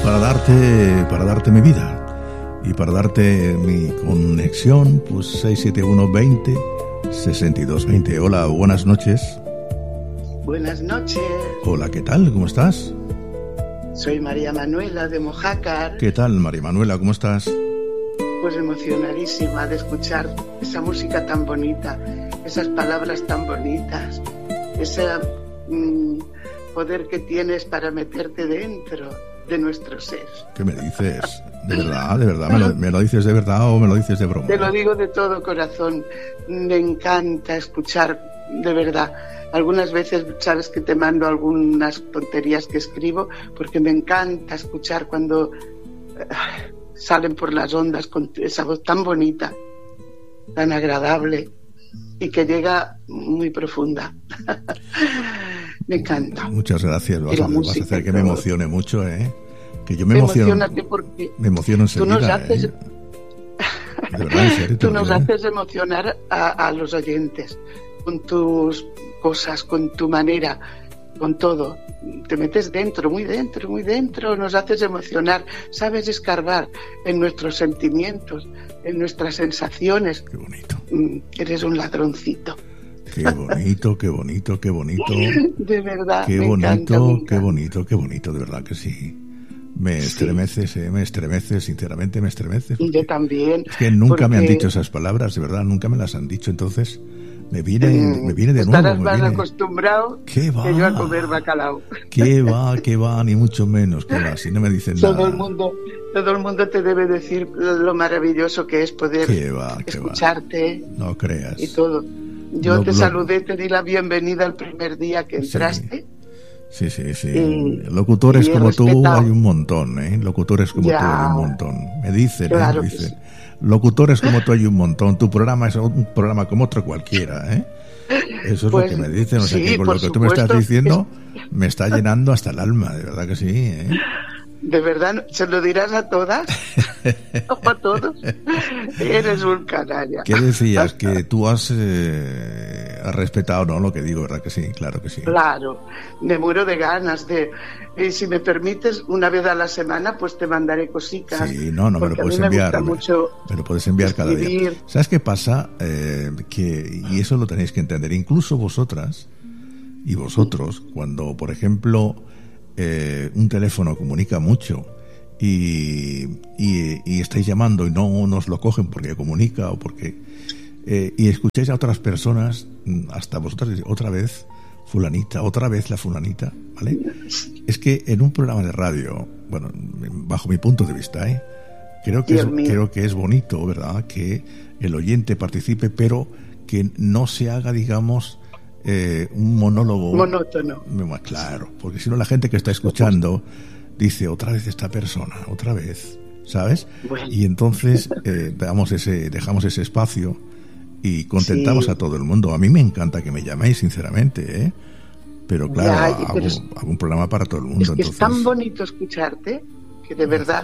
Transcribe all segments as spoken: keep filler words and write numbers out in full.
para darte, para darte mi vida y para darte mi conexión, pues seis siete uno veinte sesenta y dos veinte. Hola, buenas noches. Buenas noches. Hola, ¿qué tal? ¿Cómo estás? Soy María Manuela de Mojácar. ¿Qué tal, María Manuela? ¿Cómo estás? Pues emocionadísima de escuchar esa música tan bonita, esas palabras tan bonitas, ese mmm, poder que tienes para meterte dentro de nuestro ser. ¿Qué me dices? ¿De verdad? ¿De verdad? ¿Me lo, me lo dices de verdad o me lo dices de broma? Te lo digo de todo corazón. Me encanta escuchar, de verdad. Algunas veces sabes que te mando algunas tonterías que escribo porque me encanta escuchar cuando uh, salen por las ondas con esa voz tan bonita, tan agradable y que llega muy profunda. Me encanta. Muchas gracias. Vas, a, vas a hacer que me emocione mucho, ¿eh? Que yo me me emociono. Porque me emociono enseguida. Tú nos haces, ¿eh? De verdad, en serio, tú nos digo, haces emocionar a, a los oyentes con tus cosas, con tu manera, con todo. Te metes dentro, muy dentro, muy dentro, nos haces emocionar, sabes escarbar en nuestros sentimientos, en nuestras sensaciones. Qué bonito. Eres un ladroncito. Qué bonito, qué bonito, qué bonito. De verdad, qué me bonito, encanta, me encanta. Qué bonito, qué bonito, de verdad que sí. Me estremeces, sí. eh, me estremeces, sinceramente me estremeces. Y yo también. Es que nunca porque... me han dicho esas palabras, de verdad, nunca me las han dicho, entonces me viene, mm, me viene de estarás nuevo. más viene... acostumbrado ¿Qué va? que yo a comer bacalao. ¿Qué va? ¿Qué va? Ni mucho menos, ¿qué va? Si no me dicen todo nada. El mundo, todo el mundo te debe decir lo maravilloso que es poder ¿Qué va? ¿Qué escucharte. Va? No creas. Y todo. Yo lo, te lo... saludé, te di la bienvenida el primer día que entraste. Sí, sí, sí. Y, Locutores y como respetado. tú hay un montón, ¿eh? Locutores como ya. tú hay un montón. Me dicen, claro ¿eh? Me dicen. Sí. Locutores como tú hay un montón. Tu programa es un programa como otro cualquiera, ¿eh? Eso es pues, lo que me dicen. O sea, sí, que con lo que supuesto, tú me estás diciendo es... me está llenando hasta el alma, de verdad que sí, ¿eh? ¿De verdad? ¿Se lo dirás a todas? ¿O a todos? Eres un canalla. ¿Qué decías? Que tú has, eh, has respetado, ¿no? Lo que digo, ¿verdad que sí? Claro que sí. Claro. Me muero de ganas de... Y si me permites, una vez a la semana, pues te mandaré cositas. Sí, no, no, me lo puedes enviar. Me, mucho me lo puedes enviar cada día. ¿Sabes qué pasa? Eh, que, y eso lo tenéis que entender, incluso vosotras y vosotros, cuando, por ejemplo... Eh, un teléfono comunica mucho y, y, y estáis llamando y no nos lo cogen porque comunica o porque eh, y escucháis a otras personas, hasta vosotras, otra vez fulanita, otra vez la fulanita, ¿vale? Es que en un programa de radio, bueno, bajo mi punto de vista, ¿eh? creo que es, creo que es bonito, ¿verdad? Que el oyente participe, pero que no se haga, digamos, Eh, un monólogo monótono. Claro, porque si no la gente que está escuchando dice otra vez esta persona, otra vez, ¿sabes? Bueno. Y entonces eh, damos ese, dejamos ese espacio y contentamos sí. a todo el mundo. A mí me encanta que me llaméis, sinceramente, ¿eh? Pero claro, ya, hago, pero es, hago un programa para todo el mundo. Es que entonces... es tan bonito escucharte que de verdad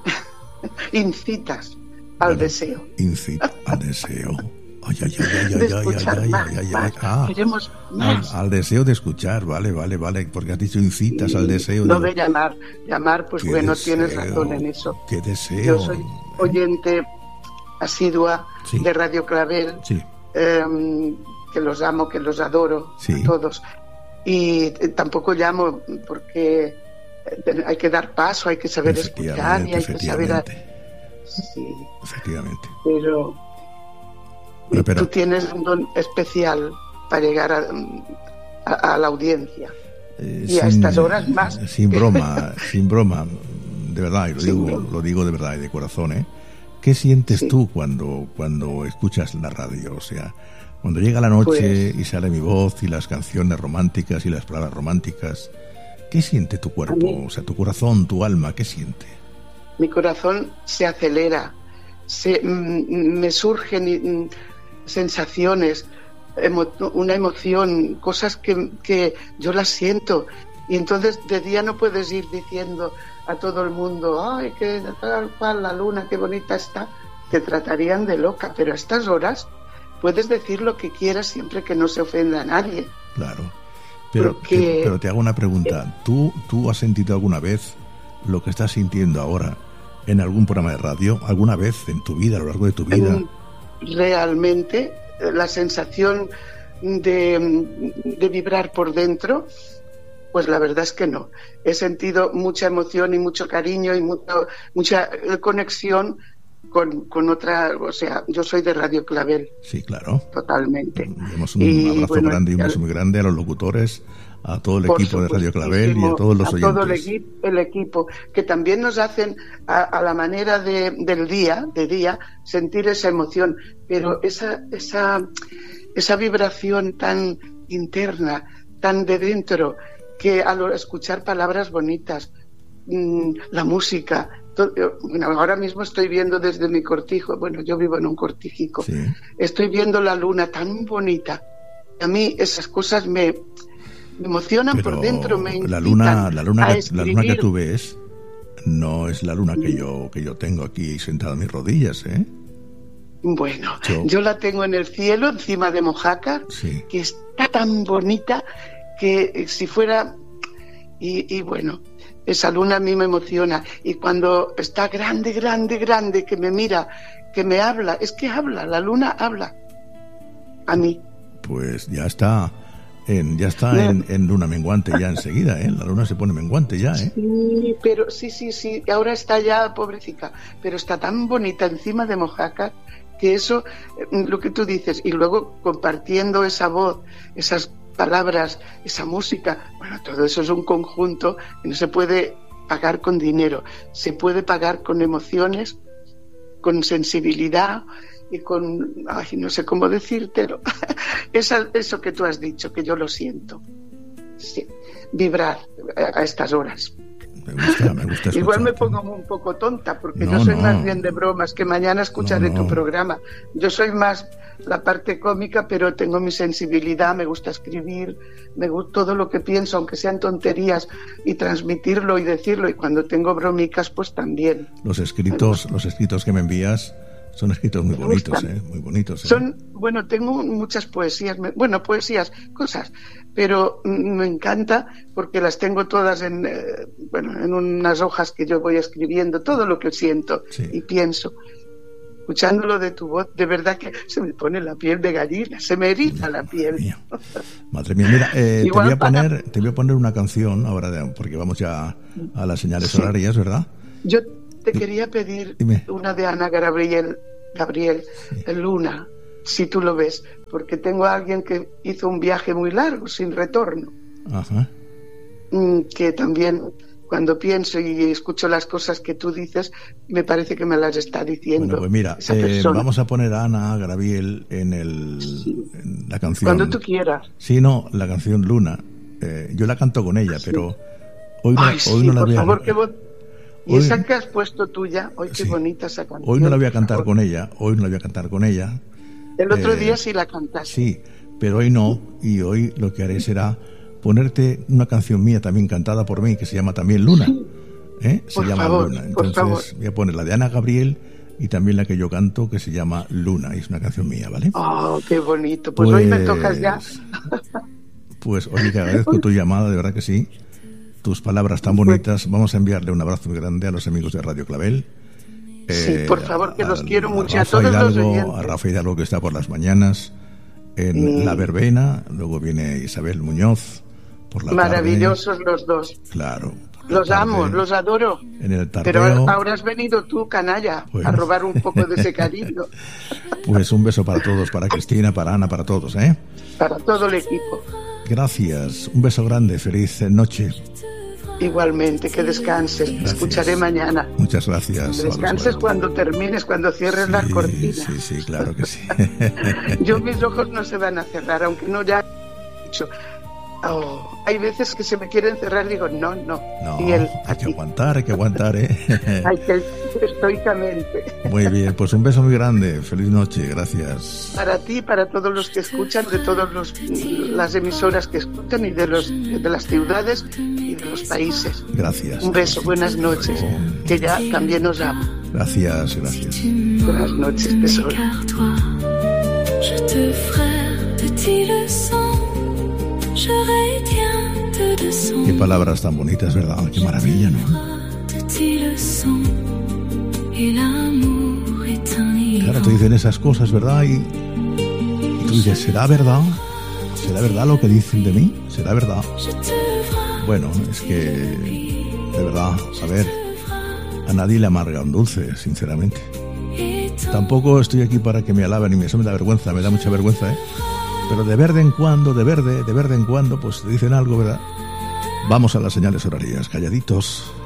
incitas al bueno, deseo. Incita al deseo. Ay, ay, ay, ay, ay, ay, ay, ay, ay, ah, queremos más. Al, al deseo de escuchar, vale, vale, vale, porque has dicho incitas sí, al deseo. No de, de llamar, llamar, pues bueno, deseo, tienes razón en eso. Qué deseo. Yo soy oyente asidua sí. de Radio Clavel, sí. eh, que los amo, que los adoro, sí. a todos. Y eh, tampoco llamo porque hay que dar paso, hay que saber escuchar y hay que saber... A... Sí. Efectivamente. Pero... Bueno, pero... Tú tienes un don especial para llegar a, a, a la audiencia. Eh, y sin, a estas horas más. Sin broma, sin broma, de verdad, y lo, digo, broma. lo digo de verdad y de corazón, ¿eh? ¿Qué sientes sí. tú cuando, cuando escuchas la radio? O sea, cuando llega la noche pues... y sale mi voz y las canciones románticas y las palabras románticas, ¿qué siente tu cuerpo? Mí... O sea, tu corazón, tu alma, ¿qué siente? Mi corazón se acelera, se, mm, me surgen... Mm, sensaciones, emo- una emoción, cosas que, que yo las siento y entonces de día no puedes ir diciendo a todo el mundo ay, que tal cual la luna, qué bonita está, te tratarían de loca, pero a estas horas puedes decir lo que quieras siempre que no se ofenda a nadie. Claro, pero, Porque, te, pero te hago una pregunta, ¿tú, tú has sentido alguna vez lo que estás sintiendo ahora en algún programa de radio, alguna vez en tu vida, a lo largo de tu vida? Realmente, la sensación de, de vibrar por dentro, pues la verdad es que no. He sentido mucha emoción y mucho cariño y mucho, mucha conexión con, con otra, o sea, yo soy de Radio Clavel. Sí, claro. Totalmente. Damos un y, abrazo bueno, grande y un beso muy grande a los locutores, a todo el equipo de Radio Clavel y a todos los a oyentes. A todo el, equi- el equipo, que también nos hacen a, a la manera de, del día, de día, sentir esa emoción, pero esa, esa, esa vibración tan interna, tan de dentro, que al escuchar palabras bonitas, mmm, la música, todo, bueno, ahora mismo estoy viendo desde mi cortijo, bueno, yo vivo en un cortijico, sí. Estoy viendo la luna tan bonita, a mí esas cosas me, me emocionan. Pero por dentro, me incitan la luna, la luna, a que, la luna que tú ves no es la luna que yo, que yo tengo aquí sentada en mis rodillas, ¿eh? Bueno, yo, yo la tengo en el cielo, encima de Mojácar, sí. Que está tan bonita que si fuera, y, y bueno, esa luna a mí me emociona, y cuando está grande, grande, grande, que me mira, que me habla, es que habla, la luna habla a mí. Pues ya está, en, ya está no. en, en luna menguante ya enseguida, ¿eh? La luna se pone menguante ya, ¿eh? Sí, pero sí, sí, sí, ahora está ya pobrecita, pero está tan bonita encima de Mojácar, que eso, lo que tú dices, y luego compartiendo esa voz, esas palabras, esa música, bueno, todo eso es un conjunto que no se puede pagar con dinero, se puede pagar con emociones, con sensibilidad y con, ay, no sé cómo decírtelo, Esa, eso que tú has dicho, que yo lo siento, sí, vibrar a, a estas horas. Me gusta, me gusta Igual me pongo un poco tonta porque no, yo soy no. más bien de bromas, que mañana escucharé no, no. tu programa. Yo soy más la parte cómica, pero tengo mi sensibilidad, me gusta escribir, me gusta todo lo que pienso, aunque sean tonterías, y transmitirlo y decirlo, y cuando tengo bromicas pues también. Los escritos, los escritos que me envías son escritos muy bonitos, ¿eh? Muy bonitos. ¿eh? Son, bueno, tengo muchas poesías, bueno, poesías, cosas, pero me encanta porque las tengo todas en, eh, bueno, en unas hojas que yo voy escribiendo, todo lo que siento sí. y pienso. Escuchándolo de tu voz, de verdad que se me pone la piel de gallina, se me eriza la piel. Madre mía, Madre mía. Mira, eh, te, voy a poner, para... te voy a poner una canción ahora, de, porque vamos ya a las señales sí. horarias, ¿verdad? Yo te quería pedir Dime. una de Ana Gabriel, Gabriel sí. Luna, si tú lo ves, porque tengo a alguien que hizo un viaje muy largo, sin retorno. Ajá. Que también, cuando pienso y escucho las cosas que tú dices, me parece que me las está diciendo. Bueno, pues mira, eh, vamos a poner a Ana Gabriel en, el, sí. en la canción. Cuando tú quieras. Sí, no, la canción Luna. Eh, yo la canto con ella, sí. pero hoy no, Ay, hoy sí, no la por voy a... favor, qué bo... Y hoy... esa que has puesto tuya, hoy qué sí. bonita esa canción. Hoy no la voy a cantar con ella, hoy no la voy a cantar con ella. El otro eh, día sí la cantaste. Sí, pero hoy no, y hoy lo que haré será ponerte una canción mía también cantada por mí, que se llama también Luna. Sí. ¿Eh? Se por llama favor, Luna. Por Entonces favor. voy a poner la de Ana Gabriel y también la que yo canto, que se llama Luna, y es una canción mía, ¿vale? Oh, qué bonito. Pues, pues hoy me tocas ya. Pues oye, te agradezco tu llamada, de verdad que sí. Tus palabras tan bonitas. Vamos a enviarle un abrazo muy grande a los amigos de Radio Clavel. Sí, eh, por favor, que los a, quiero mucho. A, a todos Hidalgo, los oyentes. A Rafa Hidalgo, que está por las mañanas en mm. La Verbena. Luego viene Isabel Muñoz por la Maravillosos tarde. Los dos. Claro. Los tarde, amo, los adoro. En el tardeo. Pero ahora has venido tú, canalla, bueno. a robar un poco de ese cariño. Pues un beso para todos, para Cristina, para Ana, para todos, ¿eh? Para todo el equipo. Gracias, un beso grande, feliz noche. Igualmente, que descanses, te escucharé mañana. Muchas gracias. Que descanses cuando termines, cuando cierres sí, las cortinas. Sí, sí, claro que sí. Yo mis ojos no se van a cerrar, aunque no ya he dicho. Oh, hay veces que se me quieren cerrar, digo, no, no. No, y él, hay que aguantar, hay que aguantar, ¿eh? Hay que estoicamente. Muy bien, pues un beso muy grande, feliz noche, gracias. Para ti, para todos los que escuchan, de todas las emisoras que escuchan y de, los, de las ciudades y de los países. Gracias. Un beso, buenas noches, oh. que ya también os amo. Gracias, gracias. Buenas noches, tesoro. Qué palabras tan bonitas, ¿verdad? Qué maravilla, ¿no? Claro, te dicen esas cosas, ¿verdad? Y, y tú dices, ¿será verdad? ¿Será verdad lo que dicen de mí? ¿Será verdad? Bueno, es que, de verdad, a ver, a nadie le amarga un dulce, sinceramente. Tampoco estoy aquí para que me alaben, y eso me da vergüenza, me da mucha vergüenza, ¿eh? Pero de verde en cuando, de verde, de verde en cuando, pues te dicen algo, ¿verdad? Vamos a las señales horarias, calladitos.